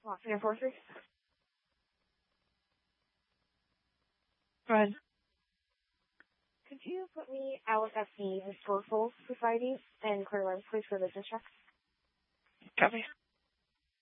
Senior Forestry. Go ahead. Could you put me out at the Historical Society in Clear Lake, please, for business check? Copy.